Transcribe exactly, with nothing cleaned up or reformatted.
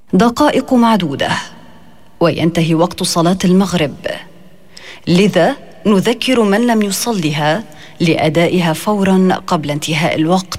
دقائق معدودة وينتهي وقت صلاة المغرب، لذا نذكر من لم يصلها لأدائها فوراً قبل انتهاء الوقت.